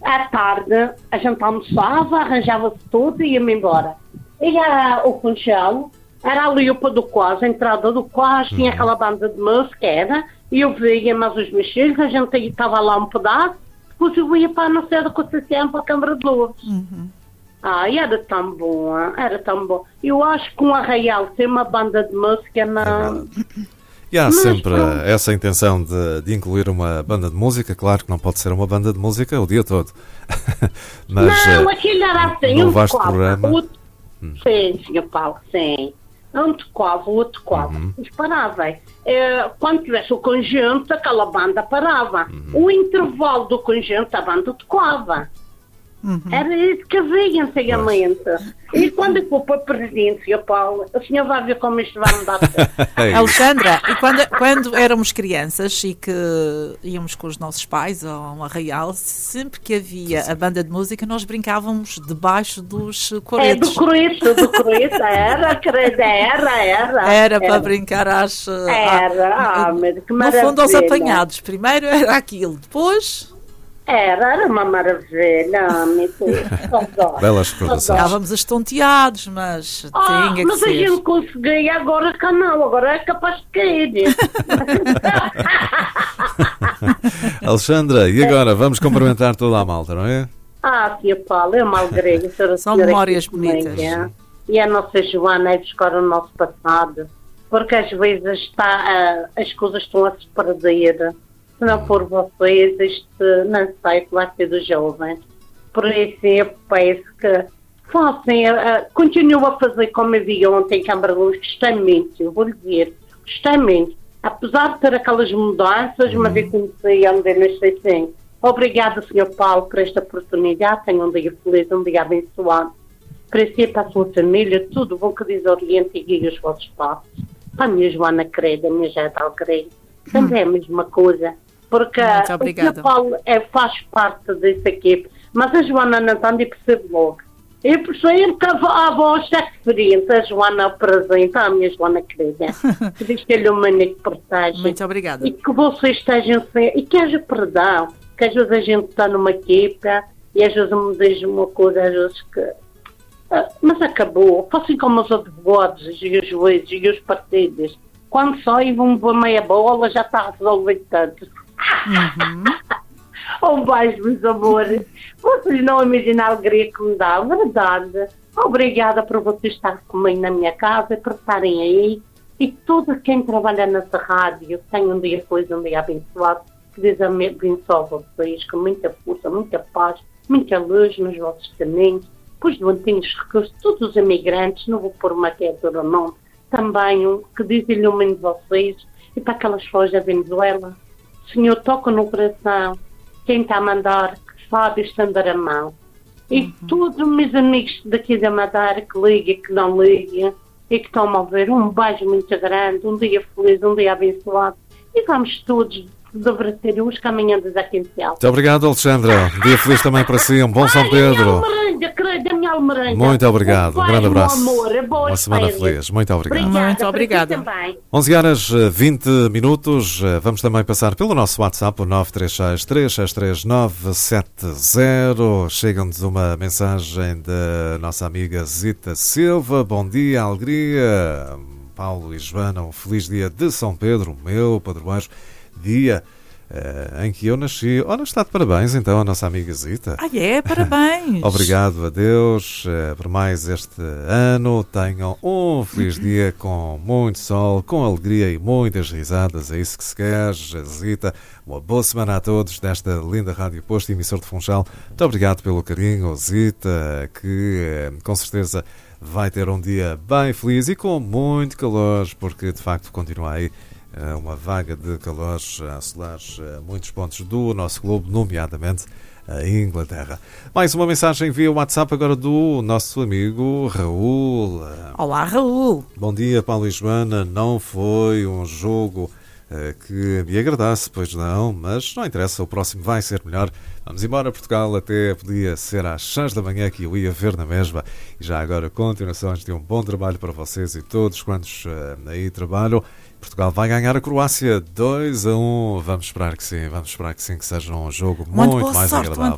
à tarde, a gente almoçava, arranjava-se tudo e ia-me embora. Ia ao Funchal, era ali o pé do Quas, a entrada do Quas, tinha aquela banda de música, e eu via mais os meus filhos, a gente estava lá um pedaço, depois eu ia para a Nossa da Conceição, para a Câmara de Lourdes. E era tão bom, era tão bom. Eu acho que um Arraial ter uma banda de música não... E há sempre essa intenção de incluir uma banda de música. Claro que não pode ser uma banda de música o dia todo. Mas, não, aquilo era assim, um vasto programa. Sim, Sr. Paulo, sim. Um tocava, o outro tocava. Mas parava. Quando tivesse o conjunto, aquela banda parava. O intervalo do conjunto, a banda tocava. Era isso que havia antigamente. E quando eu for para a presidência, Paulo, o senhor vai ver como isto vai mudar. Alexandra, e quando éramos crianças e que íamos com os nossos pais a um arraial, sempre que havia a banda de música, nós brincávamos debaixo dos coretos. Do coreto, era para brincar às... mas que no fundo, aos apanhados. Primeiro era aquilo, depois... Era uma maravilha, belas produções. Estávamos estonteados, mas tinha que mas ser. Mas a gente conseguia, agora que não, agora é capaz de cair. Alexandra, e agora? Vamos cumprimentar toda a malta, não é? Sr. Paulo, eu me alegrei. São memórias bonitas. E a nossa Joana é buscar o nosso passado, porque às vezes as coisas estão a se perder. Se não for vocês, isto não sei que vai ser dos jovens. Por isso, eu peço que continuem a fazer como eu vi ontem em Câmara de Luz, gostei muito, eu vou-lhe dizer, gostei muito. Apesar de ter aquelas mudanças, mas eu conheci a andei nas assim. Obrigada, Sr. Paulo, por esta oportunidade. Tenha um dia feliz, um dia abençoado. Para si, para a sua família, tudo bom que desoriente e guie os vossos passos. Para a minha Joana querida, a minha Jadal querida, também é a mesma coisa. Porque o Sr. Paulo faz parte dessa equipe, mas a Joana não está, e percebe logo. Eu percebo que a voz é diferente, a Joana apresenta, a minha Joana querida, que diz que ele é o único que protege. Muito obrigada. E que vocês estejam e que haja perdão, que às vezes a gente está numa equipa e às vezes me diz uma coisa, às vezes que... mas acabou, assim como os advogados e os juízes e os partidos, quando saem vão para meia bola, já está resolvido tanto. Beijo, meus amores. Vocês não imaginam a alegria que me dá, verdade. Obrigada por vocês estarem comigo na minha casa, por estarem aí. E todo quem trabalha nessa rádio tenha um dia feliz, um dia abençoado. Que Deus abençoe vocês com muita força, muita paz, muita luz nos vossos caminhos. Pois doentinhos recursos, todos os imigrantes, não vou pôr uma criatura não. Também que Deus ilumine vocês. E para aquelas flores da Venezuela, Senhor, toca no coração quem está a mandar, que sabe estender a mão. E todos meus amigos daqui da Madeira que ligam, que não ligam, e que estão a ver, um beijo muito grande, um dia feliz, um dia abençoado. E vamos todos debater uns caminhando aqui em céu. Muito obrigado, Alexandra. Um dia feliz também para si, um bom São Pedro. Muito obrigado, um grande abraço. Uma semana feliz. Muito obrigado. Muito obrigada. 11h20. Vamos também passar pelo nosso WhatsApp, o 936-363-970. Chega-nos uma mensagem da nossa amiga Zita Silva. Bom dia, alegria. Paulo e Joana, um feliz dia de São Pedro, meu padroeiro, dia em que eu nasci. Ora, está de parabéns então a nossa amiga Zita. Parabéns. Obrigado a Deus por mais este ano. Tenham um feliz dia com muito sol, com alegria e muitas risadas. É isso que se quer, Zita. Uma boa semana a todos desta linda Rádio Posto e emissor de Funchal. Muito obrigado pelo carinho, Zita, que com certeza vai ter um dia bem feliz e com muito calor, porque de facto continua aí uma vaga de calor a assolar muitos pontos do nosso globo, nomeadamente a Inglaterra. Mais uma mensagem via WhatsApp agora do nosso amigo Raul. Olá, Raul. Bom dia, Paulo e Joana. Não foi um jogo que me agradasse, pois não, mas não interessa, o próximo vai ser melhor. Vamos embora, Portugal, até podia ser às 6 da manhã que eu ia ver na mesma. E já agora, continuações de um bom trabalho para vocês e todos quantos aí trabalham. Portugal vai ganhar a Croácia 2-1. Vamos esperar que sim, que seja um jogo muito mais agradável.